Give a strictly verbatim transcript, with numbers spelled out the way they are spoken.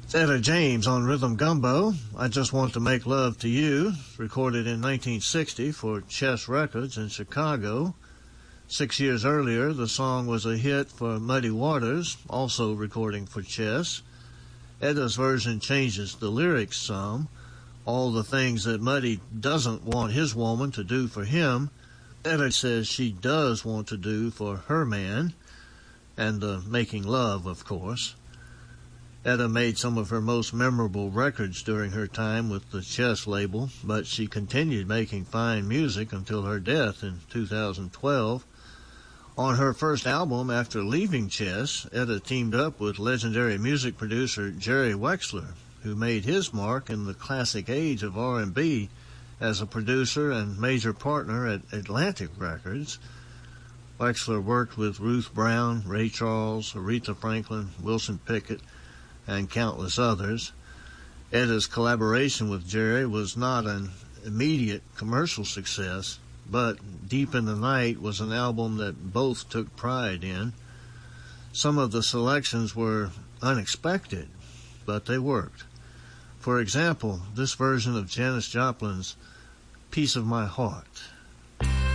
It's Etta James on Rhythm Gumbo. I Just Want to Make Love to You, recorded in nineteen sixty for Chess Records in Chicago. Six years earlier, the song was a hit for Muddy Waters, also recording for Chess. Etta's version changes the lyrics some. All the things that Muddy doesn't want his woman to do for him, Etta says she does want to do for her man, and uh, making love, of course. Etta made some of her most memorable records during her time with the Chess label, but she continued making fine music until her death in two thousand twelve. On her first album after leaving Chess, Etta teamed up with legendary music producer Jerry Wexler, who made his mark in the classic age of R and B as a producer and major partner at Atlantic Records. Wexler worked with Ruth Brown, Ray Charles, Aretha Franklin, Wilson Pickett, and countless others. Etta's collaboration with Jerry was not an immediate commercial success, but Deep in the Night was an album that both took pride in. Some of the selections were unexpected, but they worked. For example, this version of Janis Joplin's Piece of My Heart.